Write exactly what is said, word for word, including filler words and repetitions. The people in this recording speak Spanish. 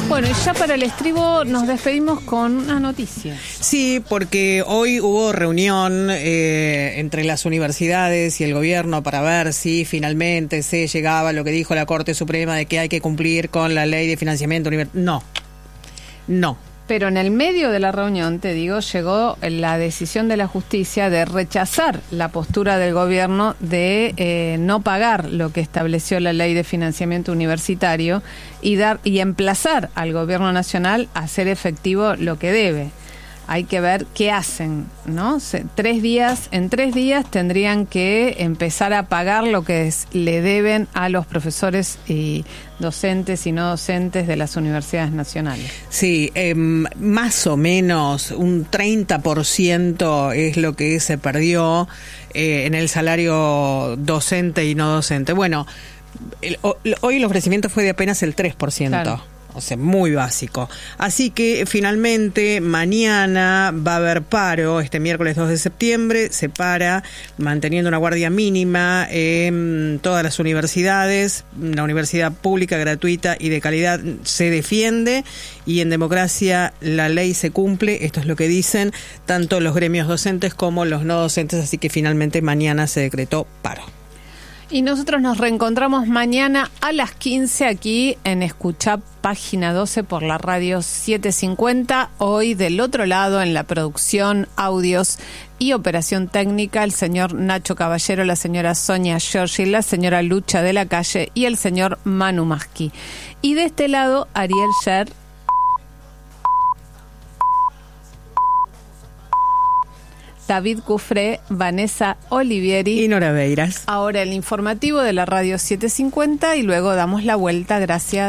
Bueno, y ya para el estribo nos despedimos con una noticia. Sí, porque hoy hubo reunión eh, entre las universidades y el gobierno para ver si finalmente se llegaba a lo que dijo la Corte Suprema de que hay que cumplir con la ley de financiamiento universitario. No, no. Pero en el medio de la reunión, te digo, llegó la decisión de la justicia de rechazar la postura del gobierno de eh, no pagar lo que estableció la ley de financiamiento universitario y dar y emplazar al gobierno nacional a hacer efectivo lo que debe. Hay que ver qué hacen, ¿no? Se, tres días, en tres días tendrían que empezar a pagar lo que es, le deben a los profesores y docentes y no docentes de las universidades nacionales. Sí, eh, más o menos un treinta por ciento es lo que se perdió eh, en el salario docente y no docente. Bueno, el, hoy el ofrecimiento fue de apenas el tres por ciento. Claro. O sea, muy básico. Así que finalmente mañana va a haber paro, este miércoles dos de septiembre, se para manteniendo una guardia mínima en todas las universidades. La universidad pública, gratuita y de calidad se defiende y en democracia la ley se cumple. Esto es lo que dicen tanto los gremios docentes como los no docentes, así que finalmente mañana se decretó paro. Y nosotros nos reencontramos mañana a las quince aquí en Escuchá Página doce por la radio setecientos cincuenta. Hoy del otro lado en la producción, audios y operación técnica, el señor Nacho Caballero, la señora Sonia Giorgi, la señora Lucha de la Calle y el señor Manu Maschi. Y de este lado, Ariel Sher, David Cufré, Vanessa Olivieri y Nora Beiras. Ahora el informativo de la radio setecientos cincuenta y luego damos la vuelta. Gracias.